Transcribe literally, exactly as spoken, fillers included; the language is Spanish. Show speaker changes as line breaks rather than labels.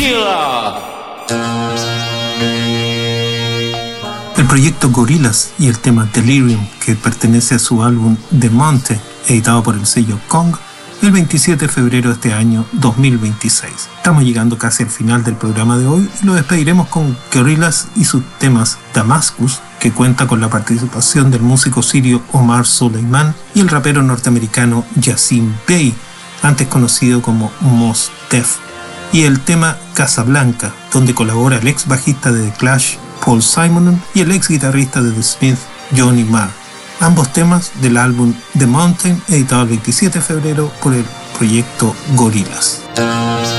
Godzilla.
El proyecto Gorillaz y el tema Delirium, que pertenece a su álbum The Mountain, editado por el sello Kong, el veintisiete de febrero de este año dos mil veintiséis. Estamos llegando casi al final del programa de hoy y lo despediremos con Gorillaz y sus temas Damascus, que cuenta con la participación del músico sirio Omar Soleiman y el rapero norteamericano Yasiin Bey, antes conocido como Mos Def, y el tema Casablanca, donde colabora el ex bajista de The Clash, Paul Simonon, y el ex guitarrista de The Smiths, Johnny Marr. Ambos temas del álbum The Mountain, editado el veintisiete de febrero por el proyecto Gorillaz.